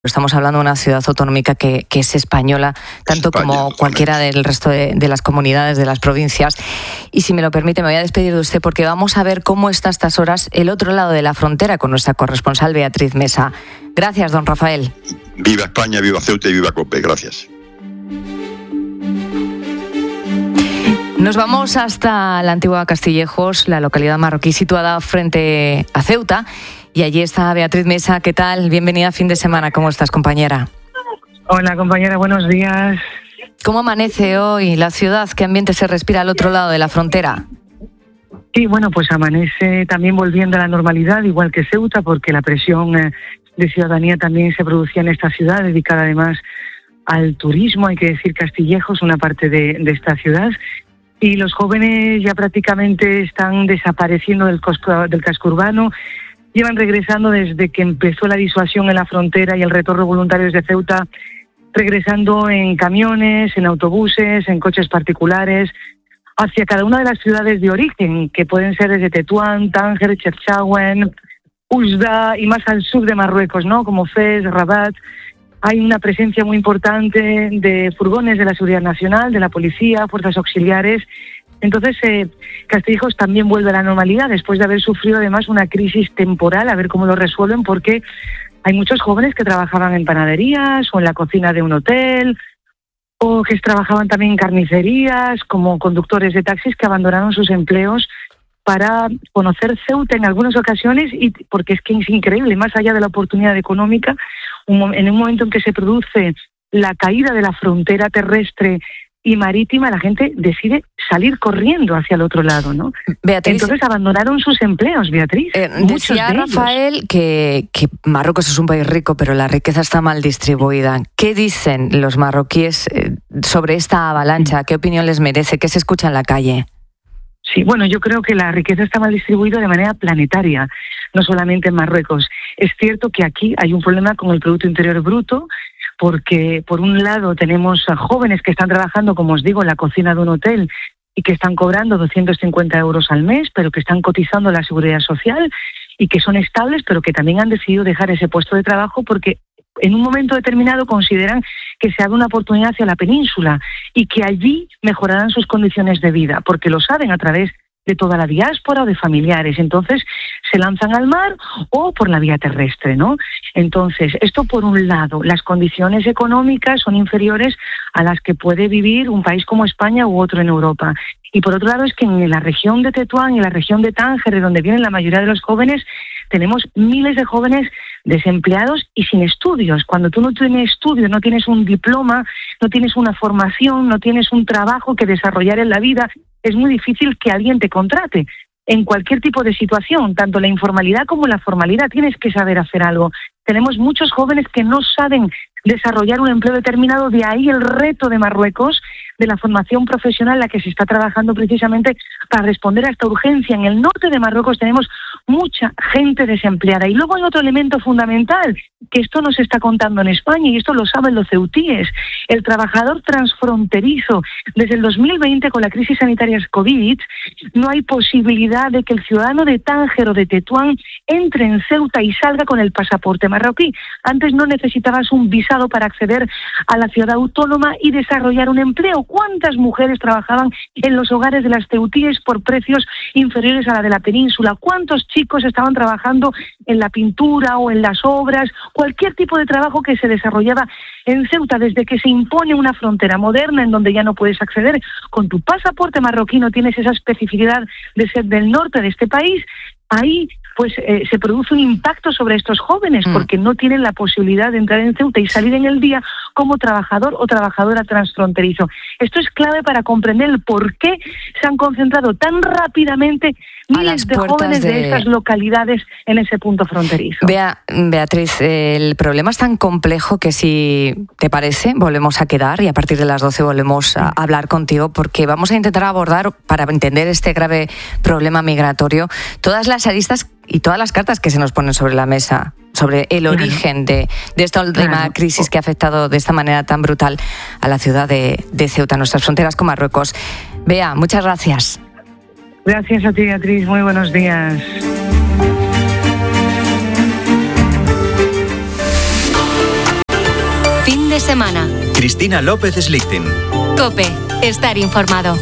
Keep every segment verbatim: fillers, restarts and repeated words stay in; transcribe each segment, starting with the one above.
Estamos hablando de una ciudad autonómica que, que es española, tanto España, como totalmente. Cualquiera del resto de, de las comunidades, de las provincias. Y si me lo permite, me voy a despedir de usted porque vamos a ver cómo está a estas horas el otro lado de la frontera con nuestra corresponsal Beatriz Mesa. Gracias, don Rafael. Viva España, viva Ceuta y viva COPE. Gracias. Nos vamos hasta la antigua Castillejos, la localidad marroquí situada frente a Ceuta. Y allí está Beatriz Mesa. ¿Qué tal? Bienvenida a fin de semana. ¿Cómo estás, compañera? Hola, compañera. Buenos días. ¿Cómo amanece hoy la ciudad? ¿Qué ambiente se respira al otro lado de la frontera? Sí, bueno, pues amanece también volviendo a la normalidad, igual que Ceuta, porque la presión de ciudadanía también se producía en esta ciudad, dedicada además al turismo, hay que decir Castillejos, una parte de, de esta ciudad. Y los jóvenes ya prácticamente están desapareciendo del, cosco, del casco urbano. Llevan regresando desde que empezó la disuasión en la frontera y el retorno voluntario desde Ceuta, regresando en camiones, en autobuses, en coches particulares, hacia cada una de las ciudades de origen, que pueden ser desde Tetuán, Tánger, Chefchaouen, Oujda y más al sur de Marruecos, ¿no? Como Fez, Rabat. Hay una presencia muy importante de furgones de la Seguridad Nacional, de la Policía, fuerzas auxiliares. Entonces, eh, Castillejos también vuelve a la normalidad después de haber sufrido además una crisis temporal, a ver cómo lo resuelven, porque hay muchos jóvenes que trabajaban en panaderías o en la cocina de un hotel, o que trabajaban también en carnicerías, como conductores de taxis que abandonaron sus empleos para conocer Ceuta en algunas ocasiones, y porque es que es increíble, más allá de la oportunidad económica, un, en un momento en que se produce la caída de la frontera terrestre y marítima, la gente decide salir corriendo hacia el otro lado, ¿no? Beatriz, entonces abandonaron sus empleos, Beatriz. Eh, decía de Rafael que, que Marruecos es un país rico, pero la riqueza está mal distribuida. ¿Qué dicen los marroquíes eh, sobre esta avalancha? ¿Qué opinión les merece? ¿Qué se escucha en la calle? Sí, bueno, yo creo que la riqueza está mal distribuida de manera planetaria, no solamente en Marruecos. Es cierto que aquí hay un problema con el Producto Interior Bruto, porque por un lado tenemos a jóvenes que están trabajando, como os digo, en la cocina de un hotel y que están cobrando doscientos cincuenta euros al mes, pero que están cotizando a la Seguridad Social y que son estables, pero que también han decidido dejar ese puesto de trabajo porque en un momento determinado consideran que se abre una oportunidad hacia la península y que allí mejorarán sus condiciones de vida, porque lo saben a través de toda la diáspora o de familiares. Entonces se lanzan al mar o por la vía terrestre, ¿no? Entonces, esto por un lado, las condiciones económicas son inferiores a las que puede vivir un país como España u otro en Europa. Y por otro lado es que en la región de Tetuán y en la región de Tánger, de donde vienen la mayoría de los jóvenes, tenemos miles de jóvenes desempleados y sin estudios. Cuando tú no tienes estudios, no tienes un diploma, no tienes una formación, no tienes un trabajo que desarrollar en la vida, es muy difícil que alguien te contrate. En cualquier tipo de situación, tanto la informalidad como la formalidad, tienes que saber hacer algo. Tenemos muchos jóvenes que no saben desarrollar un empleo determinado, de ahí el reto de Marruecos, de la formación profesional, la que se está trabajando precisamente para responder a esta urgencia. En el norte de Marruecos tenemos mucha gente desempleada. Y luego hay otro elemento fundamental, que esto no se está contando en España, y esto lo saben los ceutíes. El trabajador transfronterizo, desde el dos mil veinte, con la crisis sanitaria COVID, no hay posibilidad de que el ciudadano de Tánger o de Tetuán entre en Ceuta y salga con el pasaporte marroquí. Antes no necesitabas un visado para acceder a la ciudad autónoma y desarrollar un empleo. ¿Cuántas mujeres trabajaban en los hogares de las ceutíes por precios inferiores a la de la península? ¿Cuántos chicos estaban trabajando en la pintura o en las obras? Cualquier tipo de trabajo que se desarrollaba en Ceuta, desde que se impone una frontera moderna en donde ya no puedes acceder con tu pasaporte marroquí, no tienes esa especificidad de ser del norte de este país. Ahí pues eh, se produce un impacto sobre estos jóvenes porque no tienen la posibilidad de entrar en Ceuta y salir en el día como trabajador o trabajadora transfronterizo. Esto es clave para comprender el por qué se han concentrado tan rápidamente miles de jóvenes de... de estas localidades en ese punto fronterizo. Bea, Beatriz, el problema es tan complejo que, si te parece, volvemos a quedar y a partir de las doce volvemos a hablar contigo, porque vamos a intentar abordar, para entender este grave problema migratorio, todas las aristas y todas las cartas que se nos ponen sobre la mesa sobre el claro. origen de, de esta última claro. crisis que ha afectado de esta manera tan brutal a la ciudad de, de Ceuta, nuestras fronteras con Marruecos. Bea, muchas gracias. Gracias a ti, Beatriz. Muy buenos días. de semana. Cristina López Slichting. COPE. Estar informado.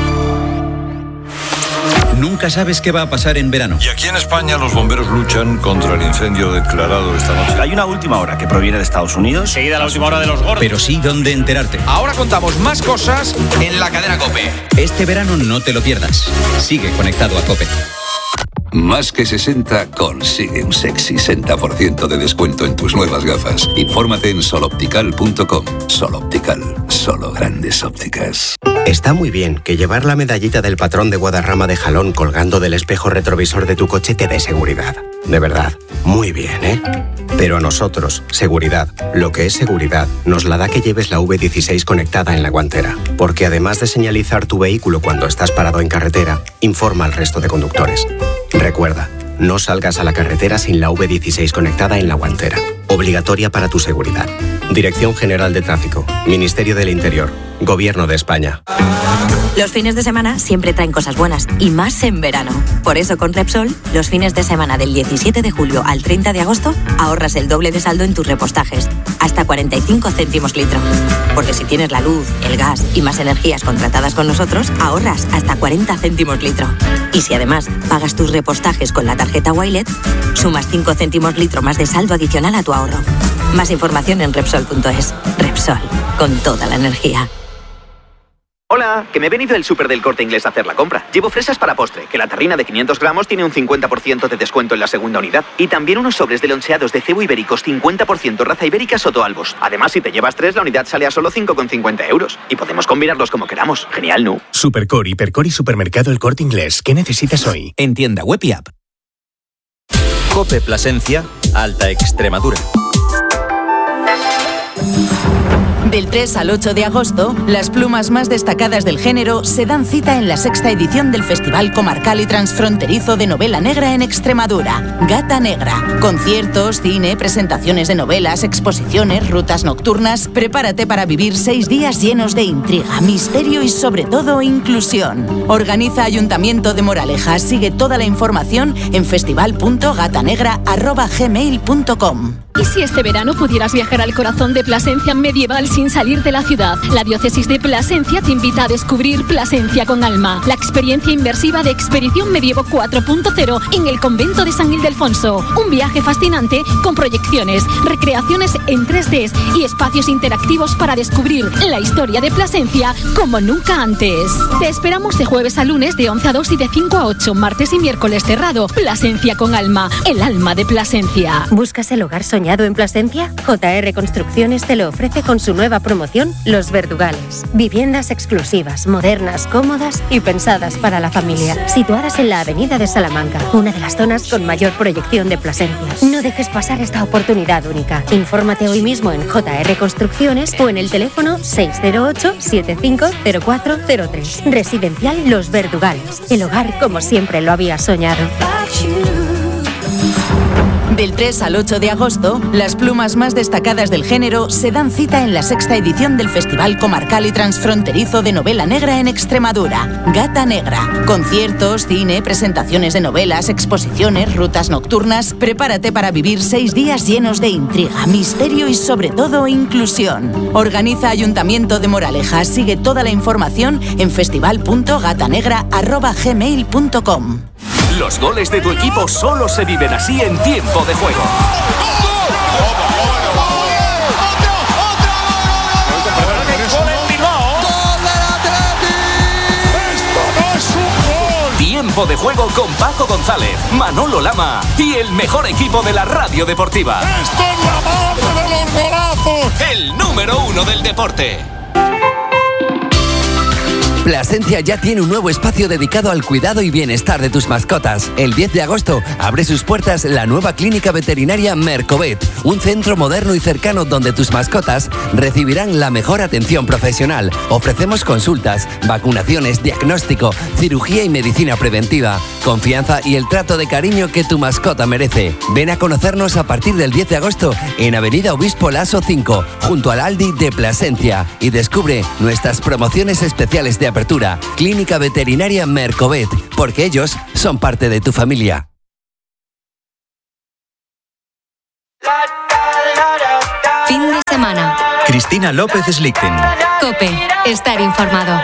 Nunca sabes qué va a pasar en verano. Y aquí en España los bomberos luchan contra el incendio declarado esta noche. Hay una última hora que proviene de Estados Unidos. Seguida la última hora de los gordos. Pero sí dónde enterarte. Ahora contamos más cosas en la cadena COPE. Este verano no te lo pierdas. Sigue conectado a COPE. Más que sesenta consigue un sexy sesenta por ciento de descuento en tus nuevas gafas. Infórmate en soloptical punto com. Sol Optical, solo grandes ópticas. Está muy bien que llevar la medallita del patrón de Guadarrama de Jalón colgando del espejo retrovisor de tu coche te dé seguridad. De verdad, muy bien, ¿eh? Pero a nosotros, seguridad, lo que es seguridad, nos la da que lleves la V dieciséis conectada en la guantera. Porque además de señalizar tu vehículo cuando estás parado en carretera, informa al resto de conductores. Recuerda, no salgas a la carretera sin la V dieciséis conectada en la guantera. Obligatoria para tu seguridad. Dirección General de Tráfico, Ministerio del Interior, Gobierno de España. Los fines de semana siempre traen cosas buenas, y más en verano. Por eso con Repsol, los fines de semana del diecisiete de julio al treinta de agosto, ahorras el doble de saldo en tus repostajes, hasta cuarenta y cinco céntimos litro. Porque si tienes la luz, el gas y más energías contratadas con nosotros, ahorras hasta cuarenta céntimos litro. Y si además pagas tus repostajes con la tarjeta Wilet, sumas cinco céntimos litro más de saldo adicional a tu ahorro. Más información en Repsol punto es. Repsol, con toda la energía. Hola, que me he venido del súper del Corte Inglés a hacer la compra. Llevo fresas para postre, que la terrina de quinientos gramos tiene un cincuenta por ciento de descuento en la segunda unidad. Y también unos sobres de loncheados de cebo ibéricos cincuenta por ciento raza ibérica Sotoalbos. Además, si te llevas tres, la unidad sale a solo cinco con cincuenta euros. Y podemos combinarlos como queramos. Genial, ¿no? Supercore, Hipercore y Supermercado El Corte Inglés. ¿Qué necesitas hoy? En tienda web y app. COPE Plasencia, Alta Extremadura. Del tres al ocho de agosto, las plumas más destacadas del género se dan cita en la sexta edición del Festival Comarcal y Transfronterizo de Novela Negra en Extremadura, Gata Negra. Conciertos, cine, presentaciones de novelas, exposiciones, rutas nocturnas. Prepárate para vivir seis días llenos de intriga, misterio y sobre todo inclusión. Organiza Ayuntamiento de Moraleja. Sigue toda la información en festival punto gatanegra arroba gmail punto com. ¿Y si este verano pudieras viajar al corazón de Plasencia medieval sin salir de la ciudad? La diócesis de Plasencia te invita a descubrir Plasencia con alma, la experiencia inmersiva de Expedición Medievo cuatro punto cero en el convento de San Ildefonso. Un viaje fascinante con proyecciones, recreaciones en tres D y espacios interactivos para descubrir la historia de Plasencia como nunca antes. Te esperamos de jueves a lunes de once a dos y de cinco a ocho, martes y miércoles cerrado. Plasencia con alma, el alma de Plasencia. ¿Buscas el hogar soñado en Plasencia? J R Construcciones te lo ofrece con su nueva promoción Los Verdugales. Viviendas exclusivas, modernas, cómodas y pensadas para la familia. Situadas en la avenida de Salamanca, una de las zonas con mayor proyección de Plasencia. No dejes pasar esta oportunidad única. Infórmate hoy mismo en J R Construcciones o en el teléfono seis cero ocho, siete cinco cero cuatro cero tres. Residencial Los Verdugales. El hogar como siempre lo había soñado. Del tres al ocho de agosto, las plumas más destacadas del género se dan cita en la sexta edición del Festival Comarcal y Transfronterizo de Novela Negra en Extremadura, Gata Negra. Conciertos, cine, presentaciones de novelas, exposiciones, rutas nocturnas. Prepárate para vivir seis días llenos de intriga, misterio y sobre todo inclusión. Organiza Ayuntamiento de Moraleja. Sigue toda la información en festival punto gatanegra arroba gmail punto com. Los goles de tu equipo solo se viven así en tiempo de juego. Tiempo de juego con Paco González, Manolo Lama y el mejor equipo de la radio deportiva. ¡Esto es la madre de los golazos! El número uno del deporte. Plasencia ya tiene un nuevo espacio dedicado al cuidado y bienestar de tus mascotas. El diez de agosto abre sus puertas la nueva clínica veterinaria Mercovet, un centro moderno y cercano donde tus mascotas recibirán la mejor atención profesional. Ofrecemos consultas, vacunaciones, diagnóstico, cirugía y medicina preventiva, confianza y el trato de cariño que tu mascota merece. Ven a conocernos a partir del diez de agosto en Avenida Obispo Laso cinco, junto al Aldi de Plasencia, y descubre nuestras promociones especiales de apertura. Clínica Veterinaria Mercovet, porque ellos son parte de tu familia. Fin de semana. Cristina López Slichting. COPE. Estar informado.